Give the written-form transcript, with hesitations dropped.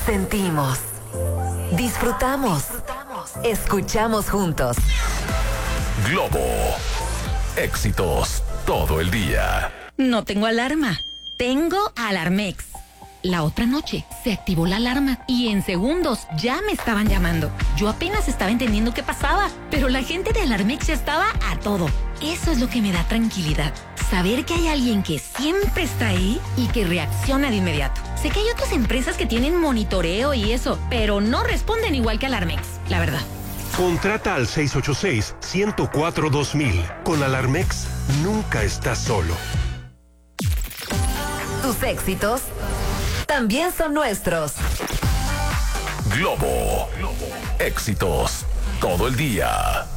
Sentimos, disfrutamos, escuchamos juntos. Globo. Éxitos todo el día. No tengo alarma. Tengo Alarmex. La otra noche se activó la alarma y en segundos ya me estaban llamando. Yo apenas estaba entendiendo qué pasaba, pero la gente de Alarmex ya estaba a todo. Eso es lo que me da tranquilidad. Saber que hay alguien que siempre está ahí y que reacciona de inmediato. Sé que hay otras empresas que tienen monitoreo y eso, pero no responden igual que Alarmex, la verdad. Contrata al 686-104-2000. Con Alarmex, nunca estás solo. Tus éxitos también son nuestros. Globo. Éxitos todo el día.